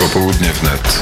Popołudnie wnet.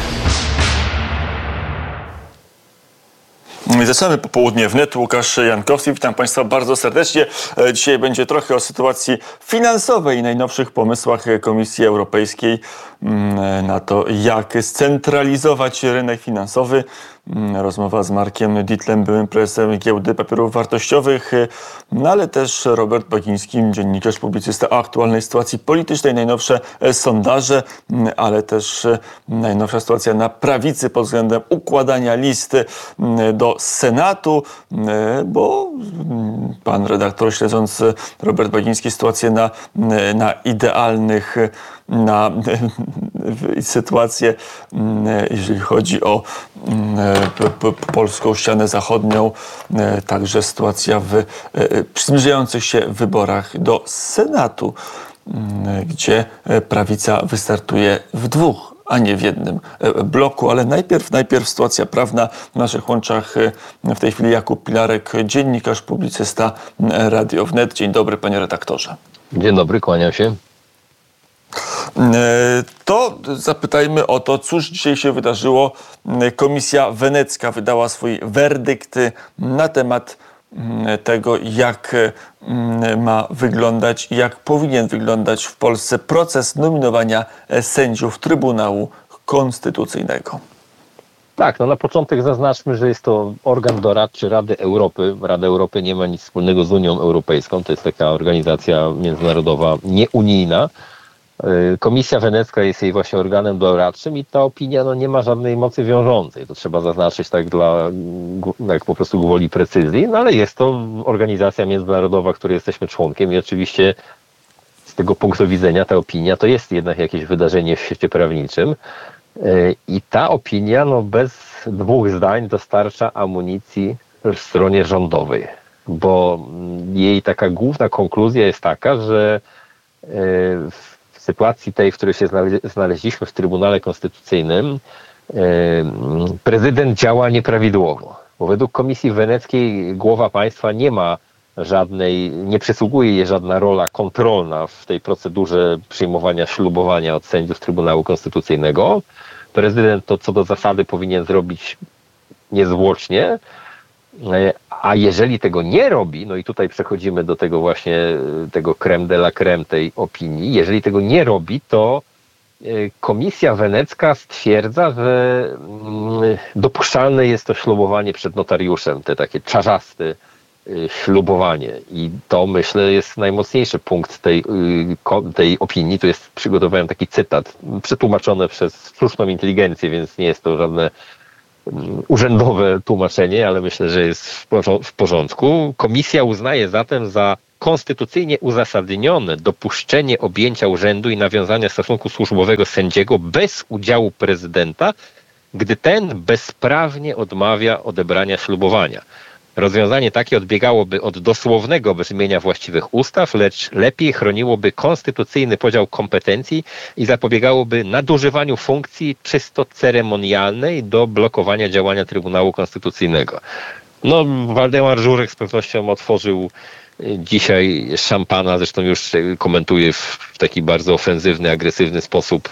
Zaczynamy popołudnie wnet. Łukasz Jankowski, witam Państwa bardzo serdecznie. Dzisiaj będzie trochę o sytuacji finansowej i najnowszych pomysłach Komisji Europejskiej na to, jak scentralizować rynek finansowy. Rozmowa z Markiem Dittlem, byłym prezesem Giełdy Papierów Wartościowych, ale też Robert Bagiński, dziennikarz, publicysta o aktualnej sytuacji politycznej, najnowsze sondaże, ale też najnowsza sytuacja na prawicy pod względem układania listy do Senatu, bo pan redaktor, śledząc Robert Bagiński, sytuację na idealnych sytuację, jeżeli chodzi o polską ścianę zachodnią, także sytuacja w zbliżających się wyborach do Senatu, gdzie prawica wystartuje w dwóch, a nie w jednym bloku. Ale najpierw sytuacja prawna. W naszych łączach w tej chwili Jakub Pilarek, dziennikarz, publicysta Radio Wnet. Dzień dobry, panie redaktorze. Dzień dobry, kłaniam się. To zapytajmy o to, cóż dzisiaj się wydarzyło. Komisja Wenecka wydała swój werdykt na temat tego, jak ma wyglądać i jak powinien wyglądać w Polsce proces nominowania sędziów Trybunału Konstytucyjnego. Tak, na początek zaznaczmy, że jest to organ doradczy Rady Europy. Rada Europy nie ma nic wspólnego z Unią Europejską. To jest taka organizacja międzynarodowa nieunijna. Komisja Wenecka jest jej właśnie organem doradczym i ta opinia nie ma żadnej mocy wiążącej. To trzeba zaznaczyć tak jak po prostu gwoli precyzji, ale jest to organizacja międzynarodowa, której jesteśmy członkiem i oczywiście z tego punktu widzenia ta opinia to jest jednak jakieś wydarzenie w świecie prawniczym i ta opinia bez dwóch zdań dostarcza amunicji w stronie rządowej, bo jej taka główna konkluzja jest taka, że w sytuacji tej, w której się znaleźliśmy w Trybunale Konstytucyjnym, prezydent działa nieprawidłowo. Bo według Komisji Weneckiej głowa państwa nie przysługuje jej żadna rola kontrolna w tej procedurze przyjmowania ślubowania od sędziów Trybunału Konstytucyjnego. Prezydent to co do zasady powinien zrobić niezwłocznie, a jeżeli tego nie robi, no i tutaj przechodzimy do tego właśnie, tego crème de la crème tej opinii, jeżeli tego nie robi, to Komisja Wenecka stwierdza, że dopuszczalne jest to ślubowanie przed notariuszem, te takie czarzaste ślubowanie. I to, myślę, jest najmocniejszy punkt tej opinii. Tu jest, przygotowałem taki cytat, przetłumaczony przez sztuczną inteligencję, więc nie jest to żadne urzędowe tłumaczenie, ale myślę, że jest w porządku. Komisja uznaje zatem za konstytucyjnie uzasadnione dopuszczenie objęcia urzędu i nawiązania stosunku służbowego sędziego bez udziału prezydenta, gdy ten bezprawnie odmawia odebrania ślubowania. Rozwiązanie takie odbiegałoby od dosłownego brzmienia właściwych ustaw, lecz lepiej chroniłoby konstytucyjny podział kompetencji i zapobiegałoby nadużywaniu funkcji czysto ceremonialnej do blokowania działania Trybunału Konstytucyjnego. Waldemar Żurek z pewnością otworzył dzisiaj szampana, zresztą już komentuje w taki bardzo ofensywny, agresywny sposób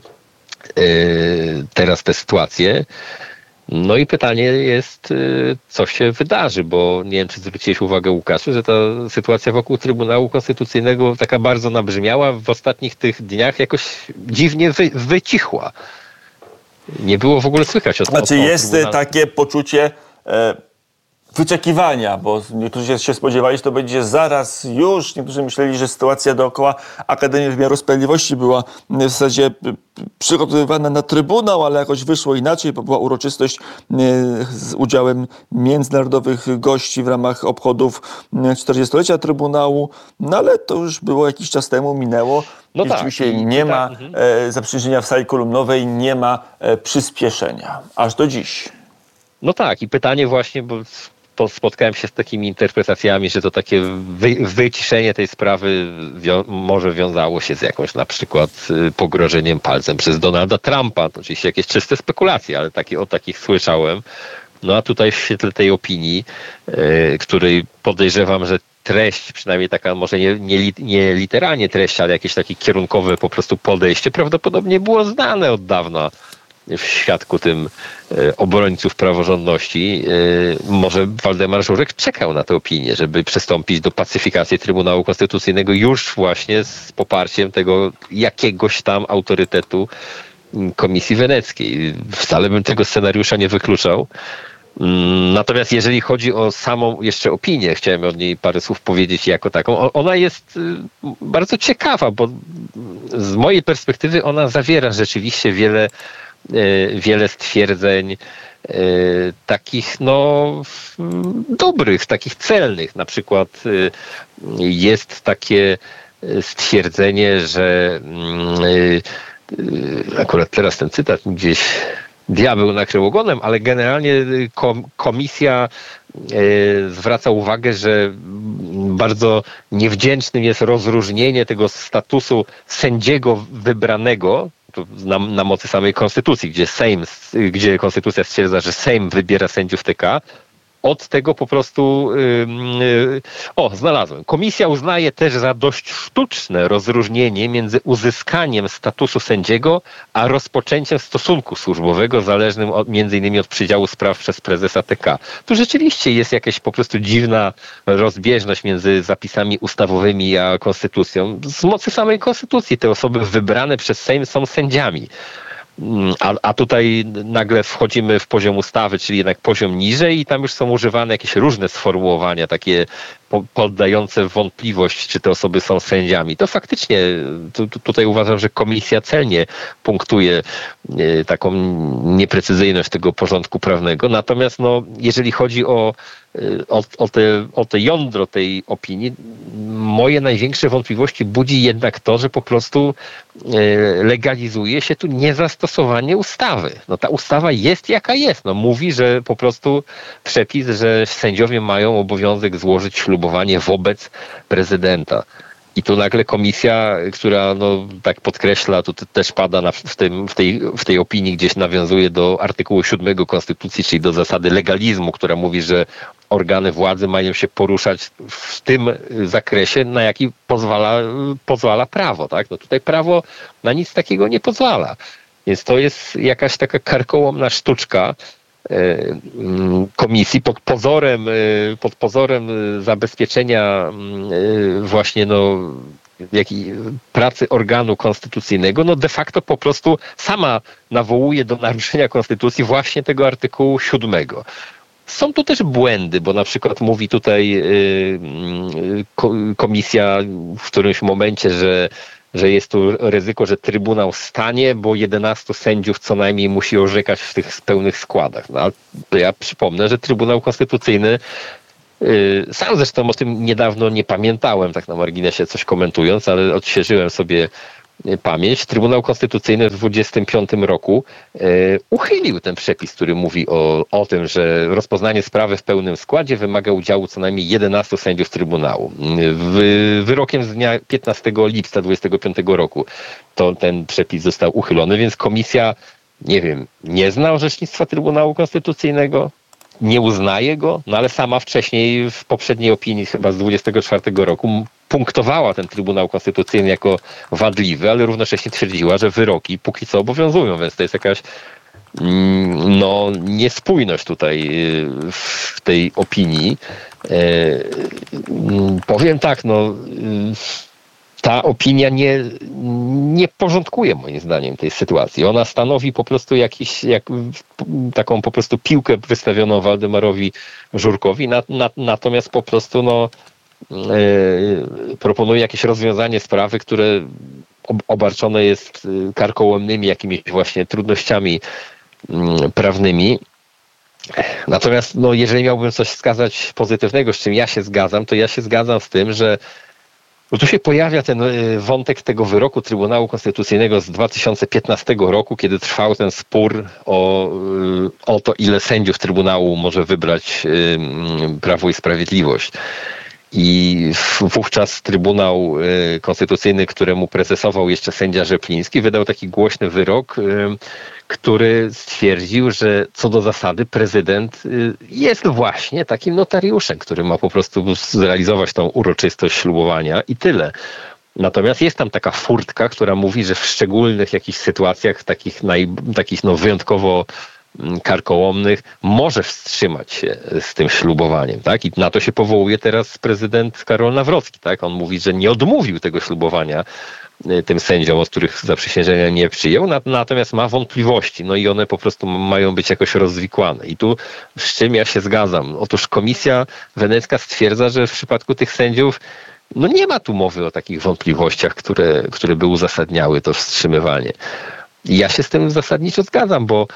teraz tę sytuację. No i pytanie jest, co się wydarzy, bo nie wiem, czy zwróciłeś uwagę, Łukaszu, że ta sytuacja wokół Trybunału Konstytucyjnego taka bardzo nabrzmiała w ostatnich tych dniach, jakoś dziwnie wycichła. Nie było w ogóle słychać o tym. Znaczy jest takie poczucie wyczekiwania, bo niektórzy się spodziewali, że to będzie zaraz już. Niektórzy myśleli, że sytuacja dookoła Akademii Wymiaru Sprawiedliwości była w zasadzie przygotowywana na Trybunał, ale jakoś wyszło inaczej, bo była uroczystość z udziałem międzynarodowych gości w ramach obchodów 40-lecia Trybunału, ale to już było jakiś czas temu, minęło. No i tak, rzeczywiście nie ma zaprzysiężenia w sali kolumnowej, nie ma przyspieszenia. Aż do dziś. No tak, i pytanie właśnie, bo spotkałem się z takimi interpretacjami, że to takie wyciszenie tej sprawy może wiązało się z jakąś na przykład pogrożeniem palcem przez Donalda Trumpa. To oczywiście jakieś czyste spekulacje, ale o takich słyszałem. No a tutaj w świetle tej opinii, której podejrzewam, że treść, przynajmniej taka może nie literalnie treść, ale jakieś takie kierunkowe po prostu podejście prawdopodobnie było znane od dawna w świadku tym obrońców praworządności. Może Waldemar Żurek czekał na tę opinię, żeby przystąpić do pacyfikacji Trybunału Konstytucyjnego już właśnie z poparciem tego jakiegoś tam autorytetu Komisji Weneckiej. Wcale bym tego scenariusza nie wykluczał. Natomiast jeżeli chodzi o samą jeszcze opinię, chciałem od niej parę słów powiedzieć jako taką. Ona jest bardzo ciekawa, bo z mojej perspektywy ona zawiera rzeczywiście wiele stwierdzeń takich dobrych, takich celnych. Na przykład jest takie stwierdzenie, że akurat teraz ten cytat gdzieś diabeł nakrył ogonem, ale generalnie komisja zwraca uwagę, że bardzo niewdzięcznym jest rozróżnienie tego statusu sędziego wybranego na mocy samej konstytucji, gdzie konstytucja stwierdza, że Sejm wybiera sędziów TK, od tego po prostu... znalazłem. Komisja uznaje też za dość sztuczne rozróżnienie między uzyskaniem statusu sędziego, a rozpoczęciem stosunku służbowego zależnym między innymi od przydziału spraw przez prezesa TK. Tu rzeczywiście jest jakaś po prostu dziwna rozbieżność między zapisami ustawowymi a konstytucją. Z mocy samej konstytucji te osoby wybrane przez Sejm są sędziami. A tutaj nagle wchodzimy w poziom ustawy, czyli jednak poziom niżej i tam już są używane jakieś różne sformułowania, takie poddające wątpliwość, czy te osoby są sędziami. To faktycznie tutaj uważam, że komisja celnie punktuje taką nieprecyzyjność tego porządku prawnego. Natomiast jeżeli chodzi o te jądro tej opinii, moje największe wątpliwości budzi jednak to, że po prostu legalizuje się tu niezastosowanie ustawy. Ta ustawa jest jaka jest. Mówi, że po prostu przepis, że sędziowie mają obowiązek złożyć ślubowanie wobec prezydenta. I tu nagle komisja, która tak podkreśla, tu też pada w tej opinii gdzieś nawiązuje do artykułu 7 Konstytucji, czyli do zasady legalizmu, która mówi, że organy władzy mają się poruszać w tym zakresie, na jaki pozwala prawo. Tak? Tutaj prawo na nic takiego nie pozwala. Więc to jest jakaś taka karkołomna sztuczka komisji pod pozorem zabezpieczenia właśnie pracy organu konstytucyjnego, de facto po prostu sama nawołuje do naruszenia konstytucji właśnie tego artykułu 7. Są tu też błędy, bo na przykład mówi tutaj komisja w którymś momencie, że jest tu ryzyko, że Trybunał stanie, bo 11 sędziów co najmniej musi orzekać w tych pełnych składach. Ale ja przypomnę, że Trybunał Konstytucyjny, sam zresztą o tym niedawno nie pamiętałem, tak na marginesie coś komentując, ale odświeżyłem sobie pamięć. Trybunał Konstytucyjny w 1925 roku uchylił ten przepis, który mówi o tym, że rozpoznanie sprawy w pełnym składzie wymaga udziału co najmniej 11 sędziów Trybunału. Wyrokiem z dnia 15 lipca 1925 roku ten przepis został uchylony, więc komisja, nie zna orzecznictwa Trybunału Konstytucyjnego, nie uznaje go, ale sama wcześniej w poprzedniej opinii chyba z 1924 roku punktowała ten Trybunał Konstytucyjny jako wadliwy, ale równocześnie twierdziła, że wyroki póki co obowiązują, więc to jest jakaś niespójność tutaj w tej opinii. Powiem tak, ta opinia nie porządkuje moim zdaniem tej sytuacji. Ona stanowi po prostu taką po prostu piłkę wystawioną Waldemarowi Żurkowi, natomiast po prostu proponuje jakieś rozwiązanie sprawy, które obarczone jest karkołomnymi jakimiś właśnie trudnościami prawnymi. Natomiast jeżeli miałbym coś wskazać pozytywnego, z czym ja się zgadzam, to ja się zgadzam z tym, że tu się pojawia ten wątek tego wyroku Trybunału Konstytucyjnego z 2015 roku, kiedy trwał ten spór o to, ile sędziów Trybunału może wybrać Prawo i Sprawiedliwość. I wówczas Trybunał Konstytucyjny, któremu prezesował jeszcze sędzia Rzepliński, wydał taki głośny wyrok, który stwierdził, że co do zasady prezydent jest właśnie takim notariuszem, który ma po prostu zrealizować tą uroczystość ślubowania i tyle. Natomiast jest tam taka furtka, która mówi, że w szczególnych jakichś sytuacjach, takich wyjątkowo karkołomnych, może wstrzymać się z tym ślubowaniem, tak? I na to się powołuje teraz prezydent Karol Nawrocki, tak? On mówi, że nie odmówił tego ślubowania tym sędziom, od których zaprzysiężenia nie przyjął, natomiast ma wątpliwości, no i one po prostu mają być jakoś rozwikłane. I tu z czym ja się zgadzam? Otóż Komisja Wenecka stwierdza, że w przypadku tych sędziów nie ma tu mowy o takich wątpliwościach, które by uzasadniały to wstrzymywanie. I ja się z tym zasadniczo zgadzam, bo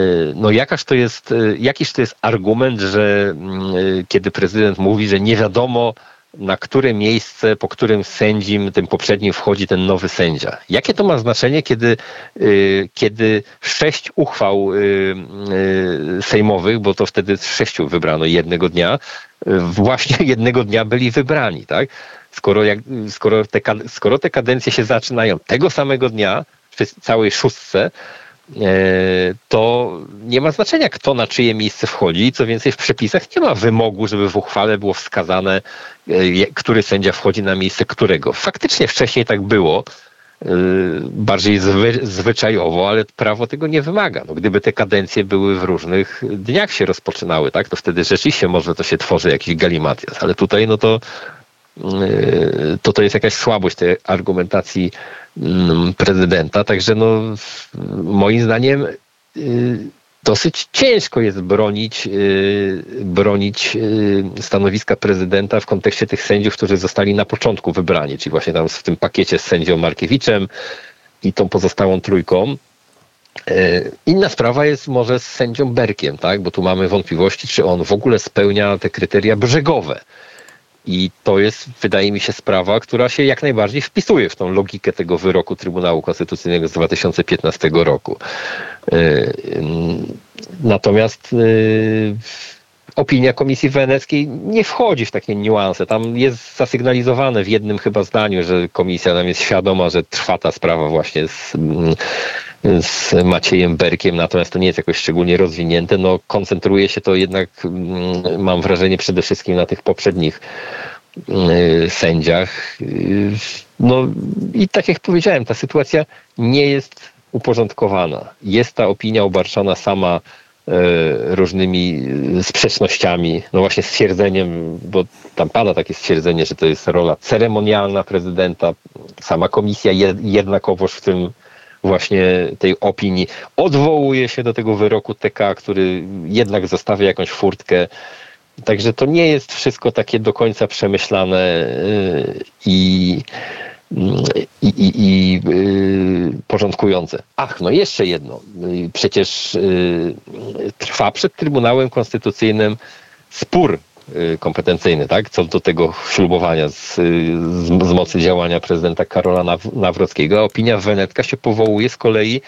jakiż to jest argument, że kiedy prezydent mówi, że nie wiadomo, na które miejsce, po którym sędzim, tym poprzednim, wchodzi ten nowy sędzia. Jakie to ma znaczenie, kiedy 6 uchwał sejmowych, bo to wtedy z 6 wybrano jednego dnia, właśnie jednego dnia byli wybrani, tak? Skoro te kadencje się zaczynają tego samego dnia, w całej 6, to nie ma znaczenia, kto na czyje miejsce wchodzi. I co więcej, w przepisach nie ma wymogu, żeby w uchwale było wskazane, który sędzia wchodzi na miejsce którego. Faktycznie wcześniej tak było, bardziej zwyczajowo, ale prawo tego nie wymaga. Gdyby te kadencje były w różnych dniach się rozpoczynały, tak, to wtedy rzeczywiście może to się tworzy jakiś galimatias, ale tutaj to jest jakaś słabość tej argumentacji prezydenta, także moim zdaniem dosyć ciężko jest bronić stanowiska prezydenta w kontekście tych sędziów, którzy zostali na początku wybrani, czyli właśnie tam w tym pakiecie z sędzią Markiewiczem i tą pozostałą trójką. Inna sprawa jest może z sędzią Berkiem, tak? Bo tu mamy wątpliwości, czy on w ogóle spełnia te kryteria brzegowe. I to jest, wydaje mi się, sprawa, która się jak najbardziej wpisuje w tą logikę tego wyroku Trybunału Konstytucyjnego z 2015 roku. Natomiast opinia Komisji Weneckiej nie wchodzi w takie niuanse. Tam jest zasygnalizowane w jednym chyba zdaniu, że komisja nam jest świadoma, że trwa ta sprawa właśnie z Maciejem Berkiem, natomiast to nie jest jakoś szczególnie rozwinięte. Koncentruje się to jednak, mam wrażenie, przede wszystkim na tych poprzednich sędziach. I tak jak powiedziałem, ta sytuacja nie jest uporządkowana. Jest ta opinia obarczona sama różnymi sprzecznościami, właśnie stwierdzeniem, bo tam pada takie stwierdzenie, że to jest rola ceremonialna prezydenta. Sama komisja jednakowoż w tym właśnie tej opinii odwołuje się do tego wyroku TK, który jednak zostawia jakąś furtkę. Także to nie jest wszystko takie do końca przemyślane i porządkujące. Jeszcze jedno. Przecież trwa przed Trybunałem Konstytucyjnym spór kompetencyjny, tak? Co do tego ślubowania z mocy działania prezydenta Karola Nawrockiego. Opinia wenecka się powołuje z kolei